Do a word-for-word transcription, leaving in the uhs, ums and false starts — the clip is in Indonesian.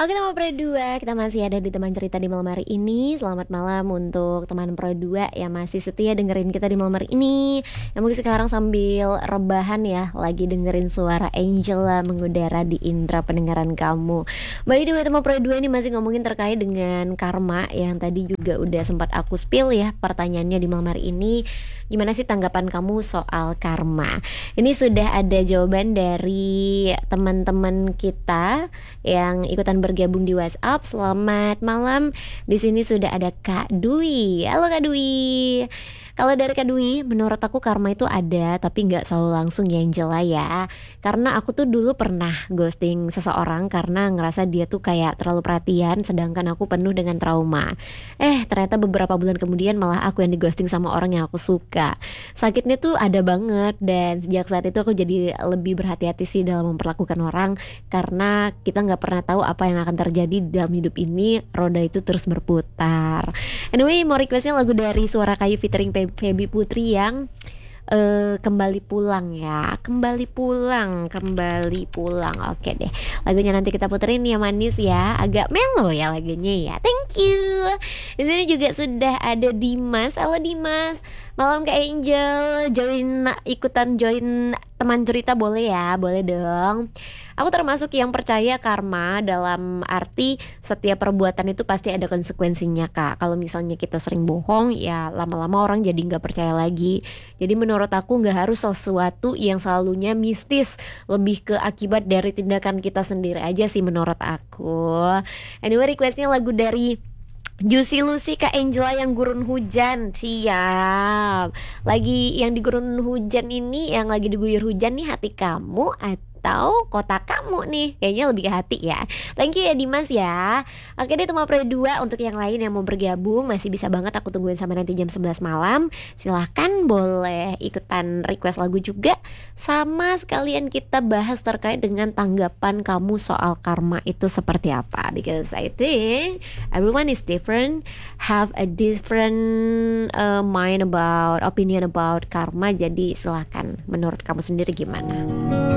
Oke teman Pro dua, kita masih ada di teman cerita di malam hari ini. Selamat malam untuk teman Pro dua yang masih setia dengerin kita di malam hari ini. Yang mungkin sekarang sambil rebahan ya, lagi dengerin suara Angela mengudara di indera pendengaran kamu. By the way teman Pro dua ini masih ngomongin terkait dengan karma yang tadi juga udah sempat aku spill ya pertanyaannya di malam hari ini. Gimana sih tanggapan kamu soal karma? Ini sudah ada jawaban dari teman-teman kita yang ikutan bergabung di WhatsApp. Selamat malam. Di sini sudah ada Kak Dwi. Halo Kak Dwi. Kalau dari Kak Dwi, menurut aku karma itu ada, tapi nggak selalu langsung ya Angela ya. Karena aku tuh dulu pernah ghosting seseorang karena ngerasa dia tuh kayak terlalu perhatian, sedangkan aku penuh dengan trauma. Eh, ternyata beberapa bulan kemudian malah aku yang di ghosting sama orang yang aku suka. Sakitnya tuh ada banget, dan sejak saat itu aku jadi lebih berhati-hati sih dalam memperlakukan orang, karena kita nggak pernah tahu apa yang akan terjadi dalam hidup ini. Roda itu terus berputar. Anyway, mau requestnya lagu dari Suara Kayu featuring Feby Putri yang uh, kembali pulang ya, kembali pulang, kembali pulang. Oke deh, lagunya nanti kita puterin ya manis ya, agak melo ya lagunya ya. Thank you. Di sini juga sudah ada Dimas. Halo Dimas. Malam Kak Angel, join ikutan join teman cerita boleh ya, boleh dong. Aku termasuk yang percaya karma dalam arti setiap perbuatan itu pasti ada konsekuensinya Kak. Kalau misalnya kita sering bohong, ya lama-lama orang jadi nggak percaya lagi. Jadi menurut aku nggak harus sesuatu yang selalunya mistis, lebih ke akibat dari tindakan kita sendiri aja sih menurut aku. Anyway, requestnya lagu dari Juicy Lucy Kak Angela yang Gurun Hujan. Siap. Lagi yang di Gurun Hujan ini, yang lagi diguyur hujan nih, hati kamu atau kota kamu nih? Kayaknya lebih ke hati ya. Thank you ya Dimas ya. Oke deh teman Pro dua, untuk yang lain yang mau bergabung masih bisa banget aku tungguin sampai nanti jam sebelas malam. Silahkan boleh ikutan request lagu juga. Sama sekalian kita bahas terkait dengan tanggapan kamu soal karma itu seperti apa. Because I think everyone is different, have a different uh, mind about, opinion about karma. Jadi silahkan, menurut kamu sendiri gimana?